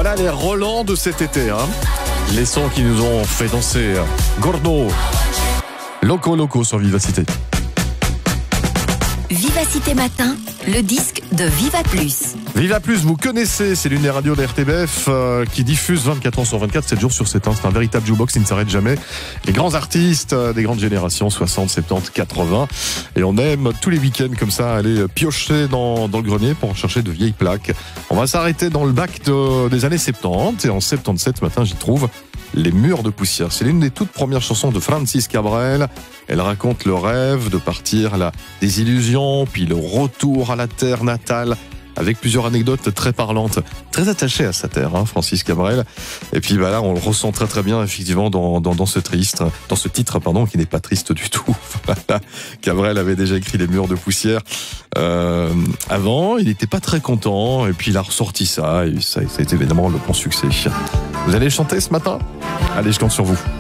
Voilà les Roland de cet été, hein. Les sons qui nous ont fait danser. Gordo, Loco sur Vivacité. Vivacité Matin, le disque de Viva Plus. Viva Plus, vous connaissez, c'est l'une des radios de RTBF qui diffuse 24 heures sur 24, 7 jours sur 7 ans. C'est un véritable jukebox, il ne s'arrête jamais. Les grands artistes des grandes générations, 60, 70, 80. Et on aime tous les week-ends comme ça aller piocher dans le grenier pour chercher de vieilles plaques. On va s'arrêter dans le bac des années 70. Et en 77, ce matin, j'y trouve Les Murs de Poussière. C'est l'une des toutes premières chansons de Francis Cabrel. Elle raconte le rêve de partir à la désillusion, puis le retour à la terre natale, avec plusieurs anecdotes très parlantes, très attachées à sa terre, hein, Francis Cabrel. Et puis bah là, on le ressent très très bien effectivement dans ce titre, qui n'est pas triste du tout. Voilà. Cabrel avait déjà écrit Les Murs de Poussière avant, il n'était pas très content, et puis il a ressorti ça, et ça a été évidemment le grand succès. Vous allez chanter ce matin ? Allez, je compte sur vous.